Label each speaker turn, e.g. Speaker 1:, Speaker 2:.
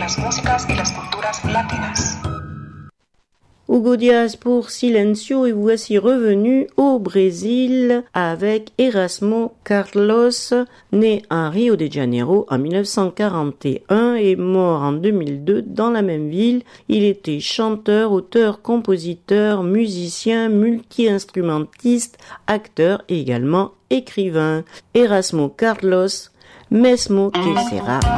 Speaker 1: las músicas y las culturas latinas.
Speaker 2: Hugo Diaz pour Silencio et voici revenu au Brésil avec Erasmo Carlos, né à Rio de Janeiro en 1941 et mort en 2002 dans la même ville. Il était chanteur, auteur, compositeur, musicien, multi-instrumentiste, acteur et également écrivain. Erasmo Carlos, Mesmo que será